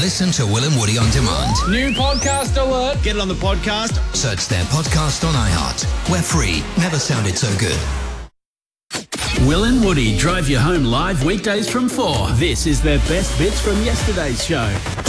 Listen to Will and Woody on demand. New podcast alert. Get it on the podcast. Search their podcast on iHeart. We're free. Never sounded so good. Will and Woody drive you home live weekdays from 4. This is their best bits from yesterday's show.